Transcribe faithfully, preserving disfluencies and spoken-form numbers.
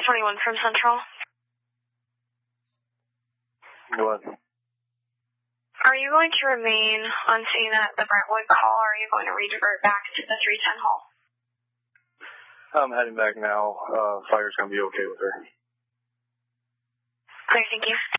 twenty-one from Central. What? Are you going to remain on scene at the Brentwood call, or are you going to redivert back to the three ten hall? I'm heading back now. Uh, Fire's going to be okay with her. Okay, thank you.